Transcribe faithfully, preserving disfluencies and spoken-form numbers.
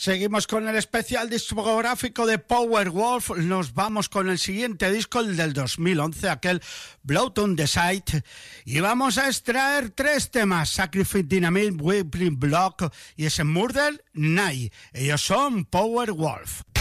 Seguimos con el especial discográfico de Powerwolf. Nos vamos con el siguiente disco, el del dos mil once, aquel Blood on the Side. Y vamos a extraer tres temas: Sacrifice Dynamite, Whipping Block y ese Murder Night. Ellos son Powerwolf.